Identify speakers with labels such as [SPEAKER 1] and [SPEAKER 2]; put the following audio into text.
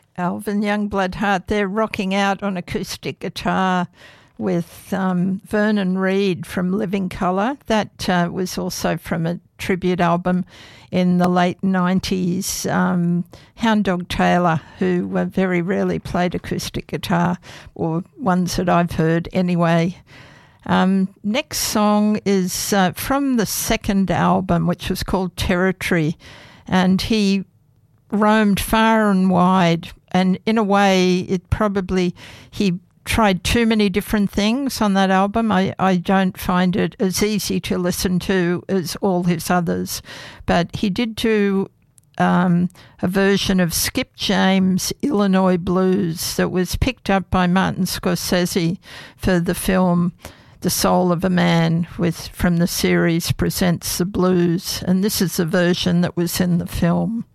[SPEAKER 1] Alvin Youngblood Hart there rocking out on acoustic guitar with Vernon Reid from Living Colour. That was also from a tribute album in the late 90s. Hound Dog Taylor, who very rarely played acoustic guitar, or ones that I've heard anyway. Next song is from the second album, which was called Territory, and he roamed far and wide, and in a way he tried too many different things on that album. I don't find it as easy to listen to as all his others, but he did do a version of Skip James' Illinois Blues that was picked up by Martin Scorsese for the film The Soul of a Man, from the series Presents the Blues, and this is the version that was in the film.